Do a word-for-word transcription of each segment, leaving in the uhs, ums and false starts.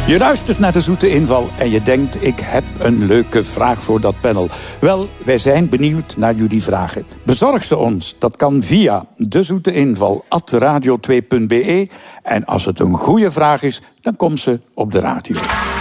Je luistert naar de Zoete Inval en je denkt, ik heb een leuke vraag voor dat panel. Wel, wij zijn benieuwd naar jullie vragen. Bezorg ze ons. Dat kan via dezoeteinval at radio twee punt b e. En als het een goede vraag is, dan komt ze op de radio.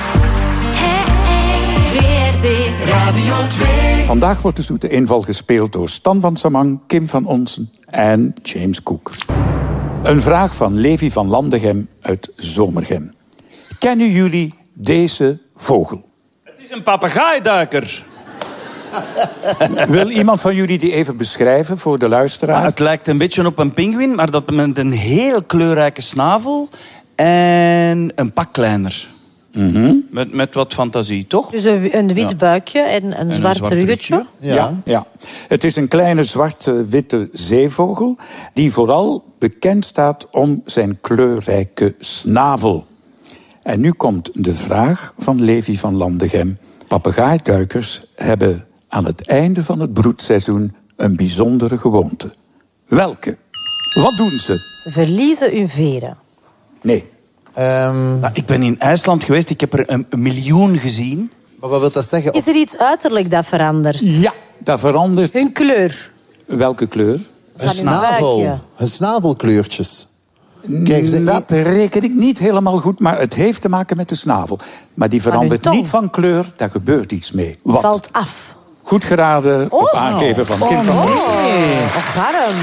V R T Radio twee. Vandaag wordt de Zoete Inval gespeeld door Stan van Samang, Kim van Onsen en James Cook. Een vraag van Levi van Landegem uit Zomergem. Kennen jullie deze vogel? Het is een papegaaiduiker. Wil iemand van jullie die even beschrijven voor de luisteraar? Maar het lijkt een beetje op een pinguïn, maar dat met een heel kleurrijke snavel en een pak kleiner. Mm-hmm. Met, met wat fantasie, toch? Dus een, een wit Ja. buikje en een En zwart zwart ruggetje. rugje. Ja. Ja, ja. Het is een kleine zwarte-witte zeevogel die vooral bekend staat om zijn kleurrijke snavel. En nu komt de vraag van Levi van Landegem. Papegaaiduikers hebben aan het einde van het broedseizoen een bijzondere gewoonte. Welke? Wat doen ze? Ze verliezen hun veren. Nee. Um, Nou, ik ben in IJsland geweest, ik heb er een, een miljoen gezien. maar wat wil dat zeggen? Is er iets uiterlijk dat verandert? Ja, dat verandert. Hun kleur. Welke kleur? Een Van hun snavel. buikje. Hun snavelkleurtjes. Kijk, ze- Dat reken ik niet helemaal goed, maar het heeft te maken met de snavel. Maar die verandert tong. niet van kleur, daar gebeurt iets mee. Wat? Valt af. Goed geraden op Oh. aangeven van Kim van Oh, Onsen. Och, arm.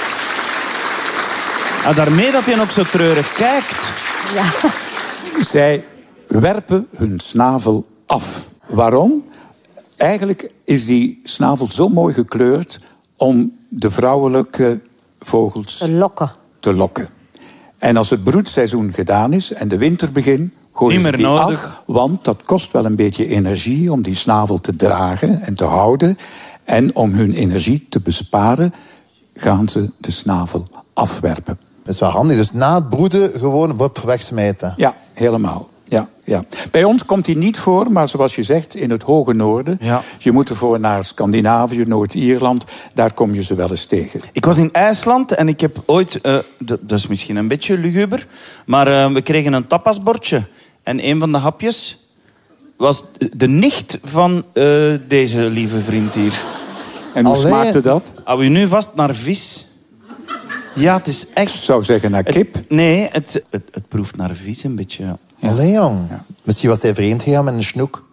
Ah, daarmee dat hij ook zo treurig kijkt. Ja. Zij werpen hun snavel af. Waarom? Eigenlijk is die snavel zo mooi gekleurd om de vrouwelijke vogels Te lokken. te lokken. En als het broedseizoen gedaan is en de winter begint, gooien Niet ze meer die nodig. af. Want dat kost wel een beetje energie om die snavel te dragen en te houden. En om hun energie te besparen, gaan ze de snavel afwerpen. Dat is wel handig. Dus na het broeden gewoon wup, wegsmijten. Ja, helemaal. Ja, ja. Bij ons komt die niet voor, maar zoals je zegt, in het hoge noorden. Ja. Je moet ervoor naar Scandinavië, Noord-Ierland. Daar kom je ze wel eens tegen. Ik was in IJsland en ik heb ooit... eh, dat, dat is misschien een beetje luguber, maar eh, we kregen een tapasbordje. En een van de hapjes was de nicht van eh, deze lieve vriend hier. En hoe Allee. smaakte dat? Hou je nu vast naar vis? Ja, het is echt... Ik zou zeggen naar kip. Het- nee, het, het, het proeft naar vis een beetje. Ja. Ja. Allee, jong. Misschien was hij vreemd gegaan met een snoek.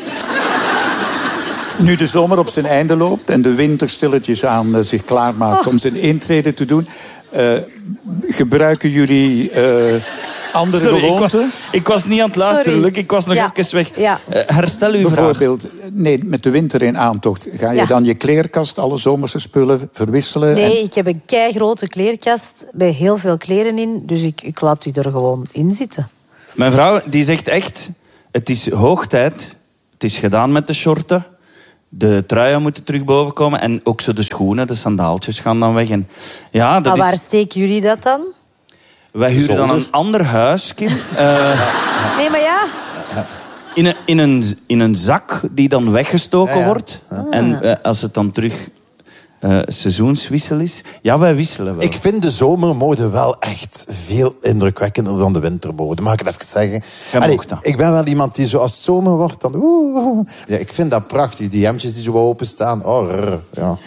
Nu de zomer op zijn einde loopt en de winter stilletjes aan eh, zich klaarmaakt om zijn intrede te doen, eh, gebruiken jullie eh, andere Sorry, ik was, gewoonten? ik was niet aan het luisteren, Sorry. Luc. Ik was nog Ja. even weg. Ja. Eh, herstel uw vraag. Bijvoorbeeld, nee, met de winter in aantocht. Ga je Ja. dan je kleerkast, alle zomerse spullen verwisselen? Nee, En- ik heb een keigrote kleerkast bij heel veel kleren in. Dus ik, ik laat u er gewoon in zitten. Mijn vrouw die zegt echt, het is hoog tijd. Het is gedaan met de shorten. De truien moeten terug boven komen. En ook zo de schoenen, de sandaaltjes gaan dan weg. En ja, dat Maar is... waar steken jullie dat dan? Wij huren dan Zolder. een ander huis, Kim. Eh, Nee, maar ja. in, een, in, een, in een zak die dan weggestoken Ja, ja. wordt. En eh, als het dan terug eh, seizoenswissel is... Ja, wij wisselen wel. Ik vind de zomermode wel echt veel indrukwekkender dan de wintermode. Mag ik het even zeggen? Jij Allee, mag dat. ik ben wel iemand die zo als het zomer wordt, dan... oeh, oeh. Ja, ik vind dat prachtig. Die hemdjes die zo openstaan. Oh, rrr, ja.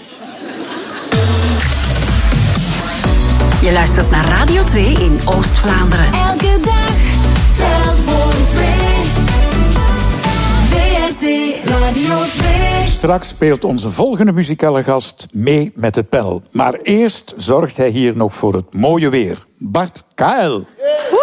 Je luistert naar Radio twee in Oost-Vlaanderen. Elke dag telt voor twee. V R T Radio twee. Straks speelt onze volgende muzikale gast mee met het panel. Maar eerst zorgt hij hier nog voor het mooie weer. Bart Kael.